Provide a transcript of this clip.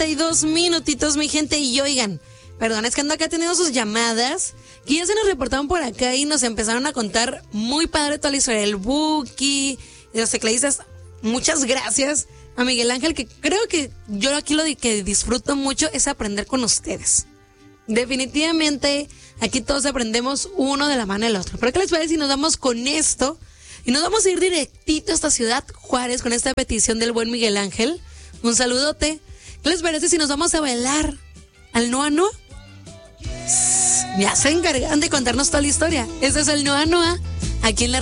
32 minutitos, mi gente. Y oigan, perdón, es que ando acá teniendo sus llamadas, que ya se nos reportaron por acá y nos empezaron a contar muy padre toda la historia del Buki, de los tecladistas. Muchas gracias a Miguel Ángel, que creo que yo aquí lo que disfruto mucho es aprender con ustedes. Definitivamente, aquí todos aprendemos uno de la mano del otro. ¿Pero qué les parece si nos vamos con esto? Y nos vamos a ir directito hasta Ciudad Juárez con esta petición del buen Miguel Ángel. Un saludote. ¿Qué les parece si nos vamos a bailar al Noa Noa? Ya se encargan de contarnos toda la historia. Este es el Noa Noa, aquí en la